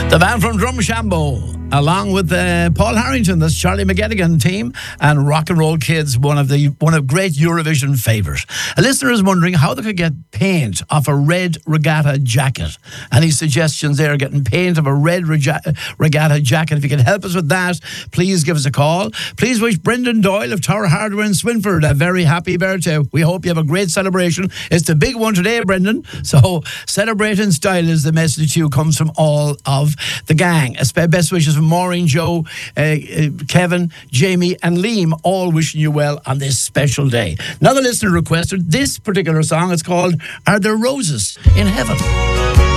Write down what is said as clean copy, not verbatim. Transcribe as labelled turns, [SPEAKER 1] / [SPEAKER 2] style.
[SPEAKER 1] The band from Drumshambo, along with Paul Harrington, this Charlie McGettigan team, and Rock and Roll Kids, one of great Eurovision favourites. A listener is wondering how they could get paint off a red regatta jacket. Any suggestions there? Getting paint of a red regatta jacket. If you can help us with that, please give us a call. Please wish Brendan Doyle of Tower Hardware in Swinford a very happy birthday. We hope you have a great celebration. It's the big one today, Brendan. So celebrate in style is the message to you. Comes from all of the gang. Best wishes from Maureen, Joe, Kevin, Jamie and Liam, all wishing you well on this special day. Another listener requested this particular song. It's called Are There Roses in Heaven?